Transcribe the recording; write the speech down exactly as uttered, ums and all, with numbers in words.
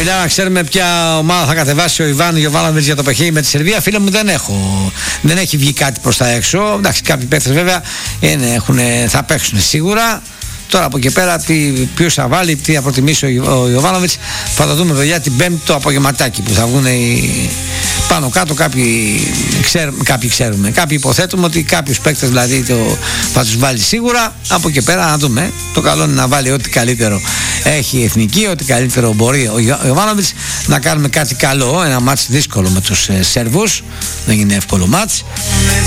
παιδιά, να ξέρουμε ποια ομάδα θα κατεβάσει ο Ιβάν Γιοβάνοβιτς για το παιχνίδι με τη Σερβία. Φίλε μου, δεν έχω. Δεν έχει βγει κάτι προς τα έξω. Εντάξει, κάποιοι παίκτες βέβαια είναι, έχουν, θα παίξουν σίγουρα. Τώρα από εκεί πέρα ποιος θα βάλει, τι θα προτιμήσει ο Γιοβάνοβιτς, θα το δούμε παιδιά την Πέμπτη το απογευματάκι που θα βγουν οι... πάνω κάτω. Κάποιοι, ξέρ, κάποιοι ξέρουμε, κάποιοι υποθέτουμε ότι κάποιους παίκτες δηλαδή το, θα τους βάλει σίγουρα. Από εκεί πέρα να δούμε. Το καλό είναι να βάλει ό,τι καλύτερο έχει η εθνική, ό,τι καλύτερο μπορεί ο Γιοβάνοβιτς, να κάνουμε κάτι καλό. Ένα μάτς δύσκολο με τους ε, Σέρβους, δεν είναι εύκολο μάτς.